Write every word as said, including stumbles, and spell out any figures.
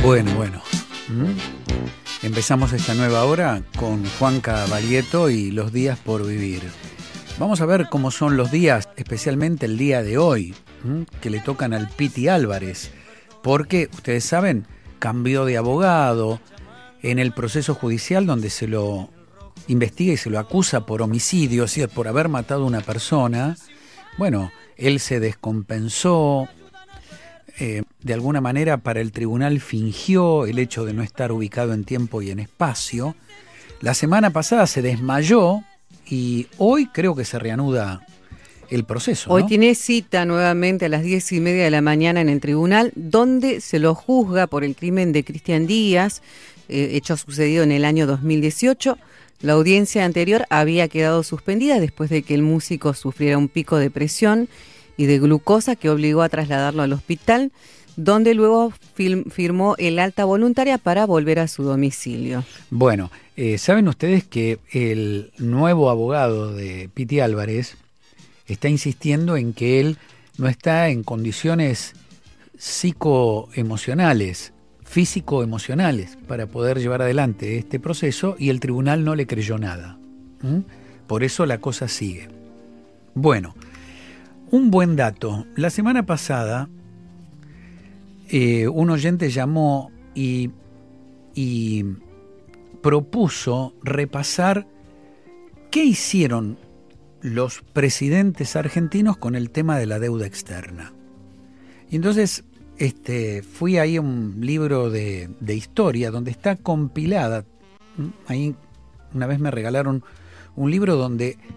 Bueno, bueno. ¿Mm? Empezamos esta nueva hora con Juanca Baglietto y los días por vivir. Vamos a ver cómo son los días, especialmente el día de hoy, ¿m? que le tocan al Piti Álvarez, porque, ustedes saben, cambió de abogado en el proceso judicial donde se lo investiga y se lo acusa por homicidio, es decir, por haber matado a una persona. Bueno, él se descompensó, eh, de alguna manera para el tribunal fingió el hecho de no estar ubicado en tiempo y en espacio. La semana pasada se desmayó y hoy creo que se reanuda el proceso, Hoy ¿no? tiene cita nuevamente a las diez y media de la mañana en el tribunal, donde se lo juzga por el crimen de Cristian Díaz, eh, hecho sucedido en el año dos mil dieciocho. La audiencia anterior había quedado suspendida después de que el músico sufriera un pico de presión y de glucosa que obligó a trasladarlo al hospital, donde luego fil- firmó el alta voluntaria para volver a su domicilio. Bueno, eh, ¿saben ustedes que el nuevo abogado de Piti Álvarez está insistiendo en que él no está en condiciones psicoemocionales, físico-emocionales, para poder llevar adelante este proceso, y el tribunal no le creyó nada? ¿Mm? Por eso la cosa sigue. Bueno, un buen dato. La semana pasada eh, un oyente llamó y, y propuso repasar qué hicieron los presidentes argentinos con el tema de la deuda externa. Y entonces este, fui ahí a un libro de, de historia donde está compilada. Ahí una vez me regalaron un libro donde